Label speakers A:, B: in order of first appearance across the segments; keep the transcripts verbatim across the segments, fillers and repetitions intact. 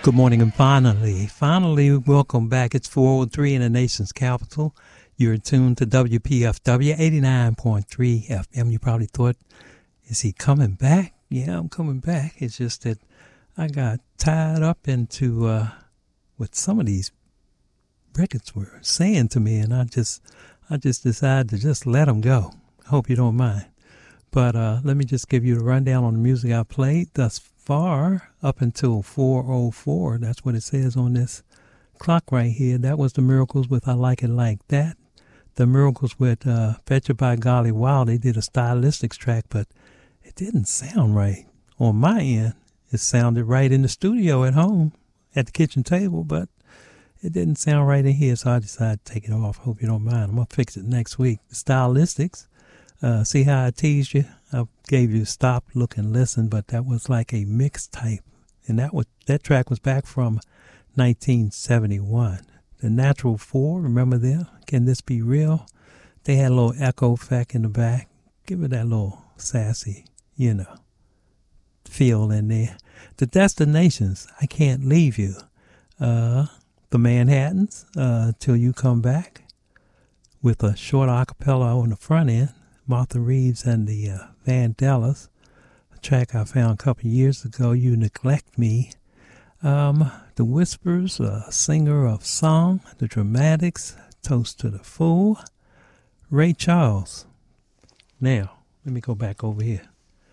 A: Good morning, and finally, finally, welcome back. It's four oh three in the nation's capital. You're tuned to W P F W eighty-nine point three F M. You probably thought, is he coming back? Yeah, I'm coming back. It's just that I got tied up into uh, what some of these records were saying to me, and I just, I just decided to just let them go. I hope you don't mind. But uh, let me just give you the rundown on the music I played thus far up until four oh four. That's what it says on this clock right here. That was the Miracles with I Like It Like That. The Miracles with uh, Fetcher by Golly Wow. They did a stylistics track, but it didn't sound right on my end. It sounded right in the studio at home at the kitchen table, but it didn't sound right in here, so I decided to take it off. Hope you don't mind. I'm going to fix it next week. The stylistics. Uh, see how I teased you? I gave you Stop, Look, and Listen, but that was like a mix type. And that was that track was back from nineteen seventy-one. The Natural Four, remember them? Can This Be Real? They had a little echo effect in the back. Give it that little sassy, you know, feel in there. The Destinations, I Can't Leave You. Uh, the Manhattans, uh, Till You Come Back, with a short acapella on the front end. Martha Reeves and the uh, Vandellas, a track I found a couple of years ago, You Neglect Me. Um, the Whispers, a singer of song. The Dramatics, Toast to the Fool. Ray Charles. Now, let me go back over here.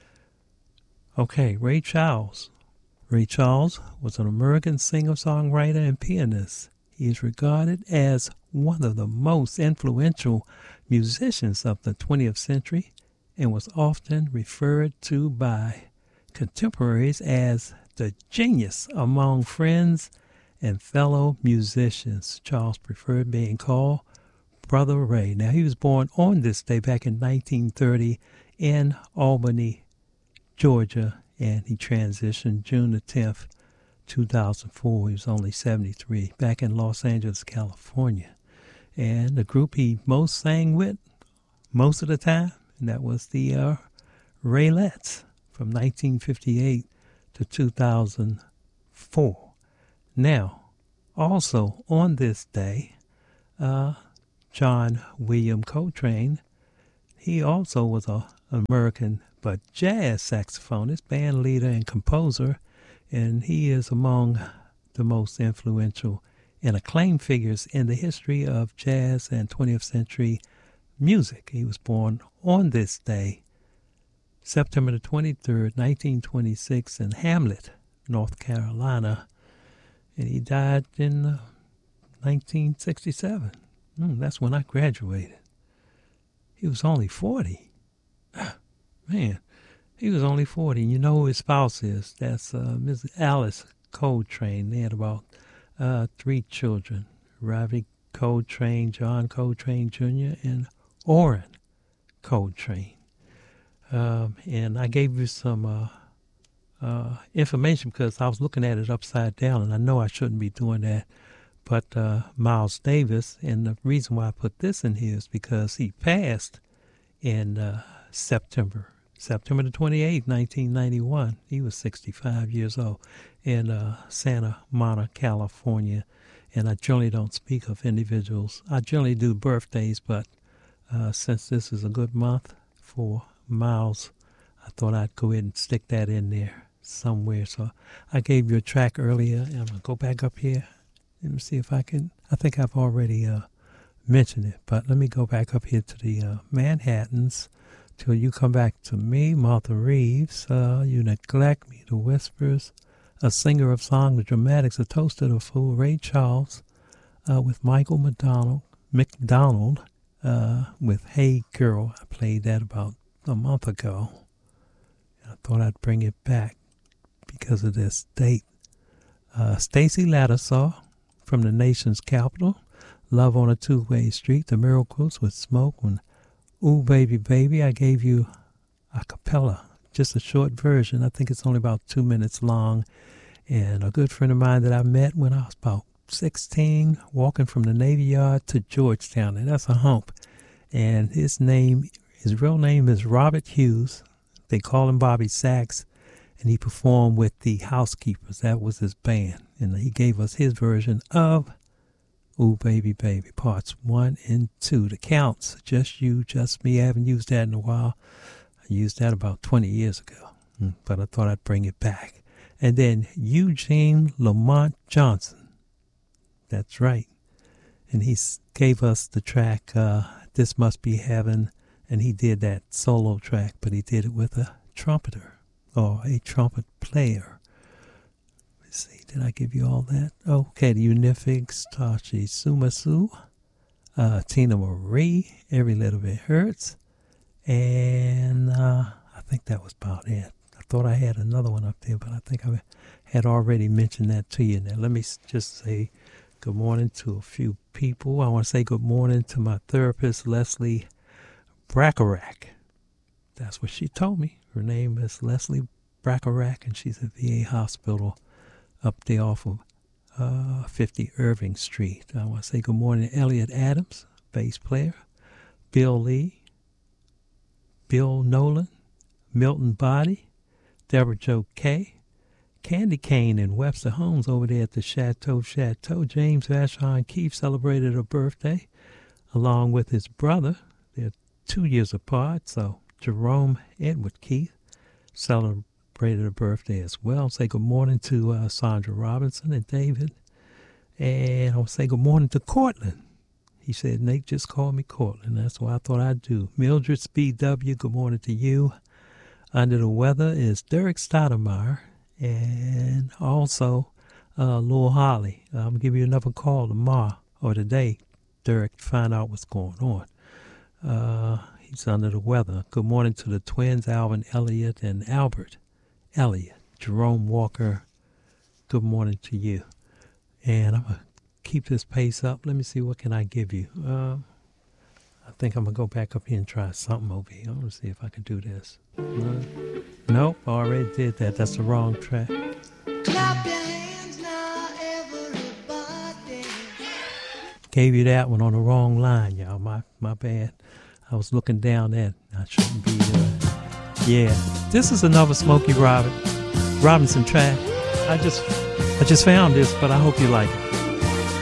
A: Okay, Ray Charles. Ray Charles was an American singer-songwriter and pianist. He is regarded as one of the most influential musicians of the twentieth century and was often referred to by contemporaries as the genius among friends and fellow musicians. Charles preferred being called Brother Ray. Now, he was born on this day back in nineteen thirty in Albany, Georgia, and he transitioned June the tenth, two thousand four. He was only seventy-three, back in Los Angeles, California. And the group he most sang with most of the time, and that was the uh, Raylettes from nineteen fifty-eight to two thousand four. Now, also on this day, uh, John William Coltrane, he also was a, an American but jazz saxophonist, band leader, and composer, and he is among the most influential and acclaimed figures in the history of jazz and twentieth century music. He was born on this day, September the twenty-third, nineteen twenty-six, in Hamlet, North Carolina, and he died in uh, nineteen sixty-seven. Mm, that's when I graduated. He was only forty. Man, he was only forty. And you know who his spouse is? That's uh, Missus Alice Coltrane. They had about uh, three children, Ravi Coltrane, John Coltrane Junior, and Orrin Coltrane. Um, and I gave you some uh, uh, information because I was looking at it upside down, and I know I shouldn't be doing that. But uh, Miles Davis, and the reason why I put this in here is because he passed in uh, September. September the twenty-eighth, nineteen ninety-one. He was sixty-five years old in uh, Santa Monica, California. And I generally don't speak of individuals. I generally do birthdays, but uh, since this is a good month for Miles, I thought I'd go ahead and stick that in there somewhere. So I gave you a track earlier, and I'm going to go back up here. Let me see if I can. I think I've already uh, mentioned it, but let me go back up here to the uh, Manhattans. Till You Come Back to Me, Martha Reeves, uh, You Neglect Me, The Whispers, a singer of song, The Dramatics, A Toast to the Fool, Ray Charles, uh, with Michael McDonald, McDonald, uh, with Hey Girl. I played that about a month ago. I thought I'd bring it back because of this date. Uh, Stacy Lattisaw from the nation's capital, Love on a Two-Way Street, The Miracles with Smoke, and Ooh, Baby, Baby. I gave you a cappella, just a short version. I think it's only about two minutes long. And a good friend of mine that I met when I was about sixteen, walking from the Navy Yard to Georgetown. And that's a hump. And his name, his real name is Robert Hughes. They call him Bobby Sachs. and he performed with the Housekeepers. That was his band, and he gave us his version of Ooh Baby Baby, parts one and two. The Counts, Just You, Just Me. I haven't used that in a while. I used that about twenty years ago, but I thought I'd bring it back. And then Eugene Lamont Johnson. That's right. And he gave us the track, uh, This Must Be Heaven, and he did that solo track, but he did it with a trumpeter or a trumpet player. Let's see, did I give you all that? Okay, the Unifigs, Tachi Sumasu, uh, Tina Marie, Every Little Bit Hurts, and uh, I think that was about it. I thought I had another one up there, but I think I had already mentioned that to you. Now, let me just say good morning to a few people. I want to say good morning to my therapist, Leslie Bracarac. That's what she told me. Her name is Leslie Bracarac, and she's at V A hospital up there off of uh, fifty Irving Street. I want to say good morning to Elliot Adams, bass player, Bill Lee, Bill Nolan, Milton Body, Deborah Jo Kay, Candy Cane and Webster Holmes over there at the Chateau Chateau. James Vashon Keefe celebrated her birthday along with his brother. They're two years apart, so Jerome Edward Keefe celebrated a birthday as well. Say good morning to uh, Sandra Robinson and David. And I'll say good morning to Cortland. He said, Nate just called me Cortland. That's what I thought I'd do. Mildred Speed W, good morning to you. Under the weather is Derek Stoudemire and also uh, Lil Holly. I'm going to give you another call tomorrow or today, Derek, to find out what's going on. Uh, he's under the weather. Good morning to the twins, Alvin Elliott and Albert Elliott. Jerome Walker, good morning to you. And I'm going to keep this pace up. Let me see, what can I give you? Uh, I think I'm going to go back up here and try something over here. I want to see if I can do this. Uh, nope, I already did that. That's the wrong track. Clap your hands now, everybody. Gave you that one on the wrong line, y'all. My, my bad. I was looking down at. I shouldn't be there. Yeah, this is another Smokey Robin, Robinson track. I just, I just found this, but I hope you like it.